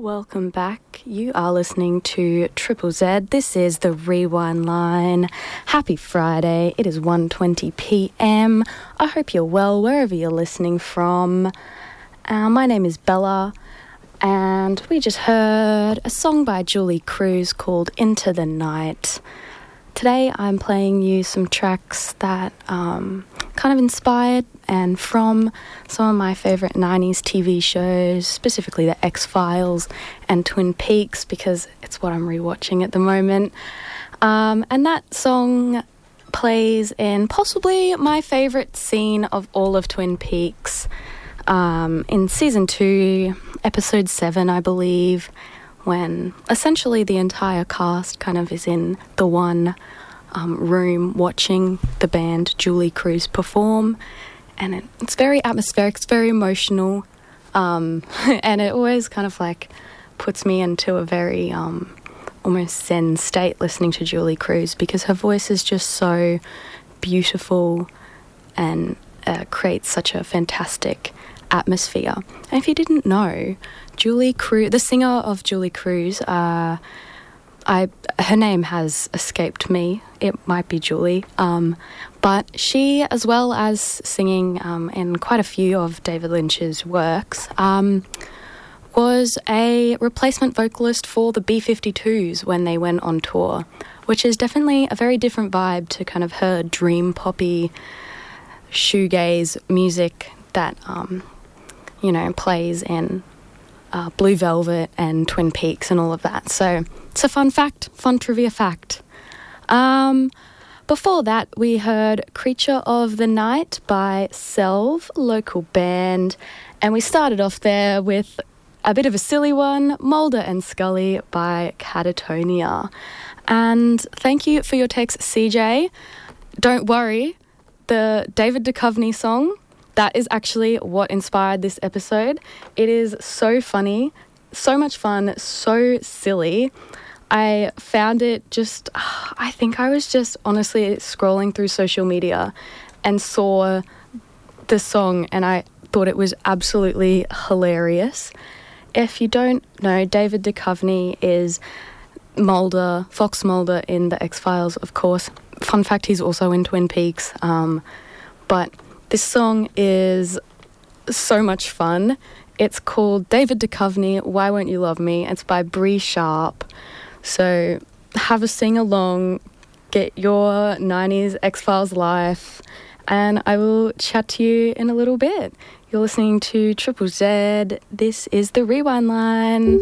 Welcome back. You are listening to Triple Z. This is the Rewind Line. Happy Friday. It is 1:20 p.m. I hope you're well wherever you're listening from. My name is Bella, and we just heard a song by Julie Cruz called Into the Night. Today I'm playing you some tracks that kind of inspired and from some of my favourite 90s TV shows, specifically The X-Files and Twin Peaks, because it's what I'm rewatching at the moment. And that song plays in possibly my favourite scene of all of Twin Peaks, in Season 2, Episode 7, I believe, when essentially the entire cast kind of is in the one room watching the band Julie Cruz perform, and it's very atmospheric, it's very emotional, and it always kind of like puts me into a very almost zen state listening to Julie Cruz, because her voice is just so beautiful and creates such a fantastic atmosphere. And if you didn't know, Julie Cruz, the singer of Julie Cruz, her name has escaped me. It might be Julie. But she, as well as singing in quite a few of David Lynch's works, was a replacement vocalist for the B-52s when they went on tour, which is definitely a very different vibe to kind of her dream poppy shoegaze music that, plays in Blue Velvet and Twin Peaks and all of that. So it's a fun trivia fact. Before that, we heard Creature of the Night by Selv, local band. And we started off there with a bit of a silly one, Mulder and Scully by Catatonia. And thank you for your text, CJ. Don't worry, the David Duchovny song, that is actually what inspired this episode. It is so funny, so much fun, so silly. I found it I think I was just honestly scrolling through social media and saw the song, and I thought it was absolutely hilarious. If you don't know, David Duchovny is Mulder, Fox Mulder in The X-Files, of course. Fun fact, he's also in Twin Peaks. But this song is so much fun. It's called David Duchovny, Why Won't You Love Me? It's by Bree Sharp. So have a sing-along, get your 90s X-Files life, and I will chat to you in a little bit. You're listening to Triple Z. This is the Rewind Line.